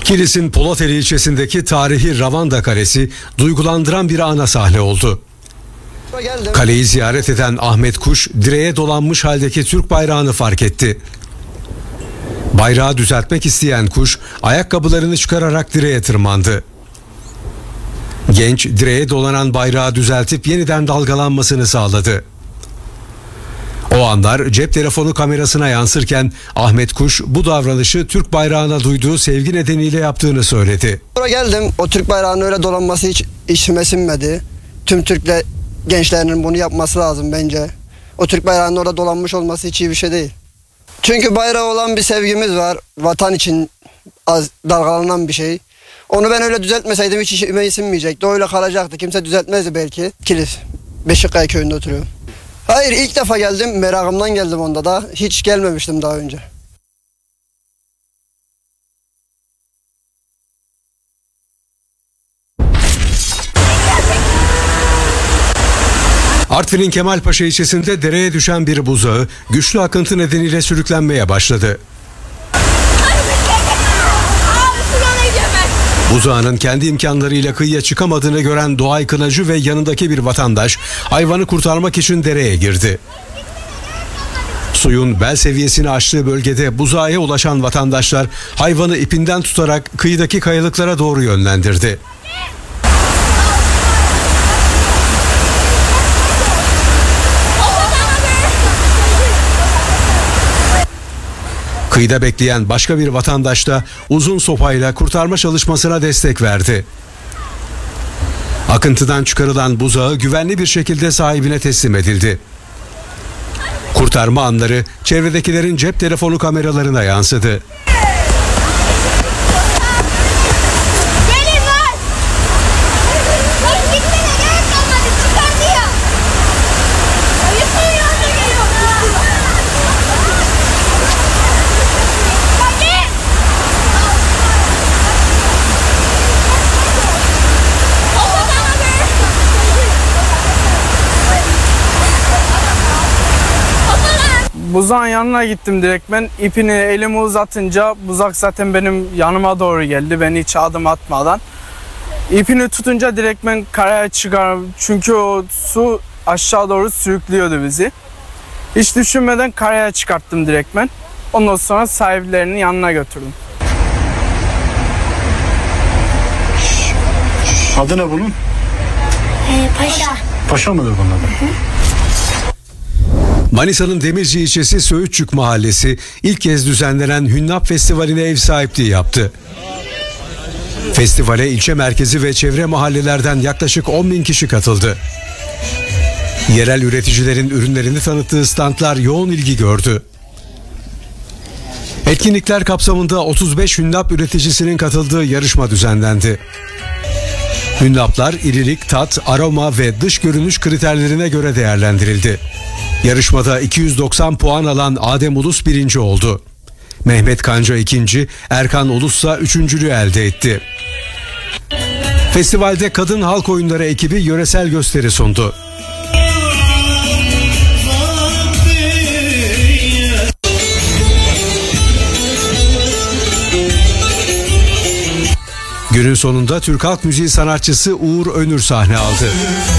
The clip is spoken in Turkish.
Kilis'in Polateli ilçesindeki tarihi Ravanda Kalesi duygulandıran bir ana sahne oldu. Kaleyi ziyaret eden Ahmet Kuş direğe dolanmış haldeki Türk bayrağını fark etti. Bayrağı düzeltmek isteyen Kuş ayakkabılarını çıkararak direğe tırmandı. Genç direğe dolanan bayrağı düzeltip yeniden dalgalanmasını sağladı. O anlar cep telefonu kamerasına yansırken Ahmet Kuş bu davranışı Türk bayrağına duyduğu sevgi nedeniyle yaptığını söyledi. Buraya geldim, o Türk bayrağının öyle dolanması hiç içime sinmedi. Tüm Türk gençlerinin bunu yapması lazım bence. O Türk bayrağının orada dolanmış olması hiç iyi bir şey değil. Çünkü bayrağı olan bir sevgimiz var. Vatan için dalgalanan bir şey. Onu ben öyle düzeltmeseydim hiç içime sinmeyecekti. Öyle kalacaktı. Kimse düzeltmezdi belki. Kilis, Beşikkaya köyünde oturuyorum. Hayır, ilk defa geldim. Merakımdan geldim onda da. Hiç gelmemiştim daha önce. Artvin'in Kemalpaşa ilçesinde dereye düşen bir buzağı güçlü akıntı nedeniyle sürüklenmeye başladı. Buzağının kendi imkanlarıyla kıyıya çıkamadığını gören Doğay Kınacı ve yanındaki bir vatandaş hayvanı kurtarmak için dereye girdi. Suyun bel seviyesini aştığı bölgede buzağa ulaşan vatandaşlar hayvanı ipinden tutarak kıyıdaki kayalıklara doğru yönlendirdi. Kıyıda bekleyen başka bir vatandaş da uzun sopayla kurtarma çalışmasına destek verdi. Akıntıdan çıkarılan buzağı güvenli bir şekilde sahibine teslim edildi. Kurtarma anları çevredekilerin cep telefonu kameralarına yansıdı. Buzağın yanına gittim direkt. Ben ipini elime uzatınca buzak zaten benim yanıma doğru geldi. Ben hiç adım atmadan. İpini tutunca direkt ben karaya çıkarım. Çünkü o su aşağı doğru sürüklüyordu bizi. Hiç düşünmeden karaya çıkarttım direkt ben. Ondan sonra sahiplerinin yanına götürdüm. Adı ne bunun? Paşa. Paşa mıdır bunun adı? Manisa'nın Demirci ilçesi Söğütçük mahallesi ilk kez düzenlenen Hünnap Festivali'ne ev sahipliği yaptı. Festivale ilçe merkezi ve çevre mahallelerden yaklaşık 10.000 kişi katıldı. Yerel üreticilerin ürünlerini tanıttığı standlar yoğun ilgi gördü. Etkinlikler kapsamında 35 hünnap üreticisinin katıldığı yarışma düzenlendi. Hünnaplar irilik, tat, aroma ve dış görünüş kriterlerine göre değerlendirildi. Yarışmada 290 puan alan Adem Ulus birinci oldu. Mehmet Kanca ikinci, Erkan Ulus'sa üçüncülüğü elde etti. Festivalde Kadın Halk Oyunları ekibi yöresel gösteri sundu. Günün sonunda Türk halk müziği sanatçısı Uğur Önür sahne aldı.